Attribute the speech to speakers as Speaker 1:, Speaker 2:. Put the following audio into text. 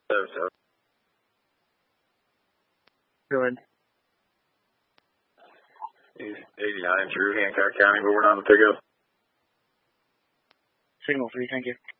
Speaker 1: Go ahead.
Speaker 2: 89 through Hancock County, but we're not on the pickup.
Speaker 1: Signal 3, thank you.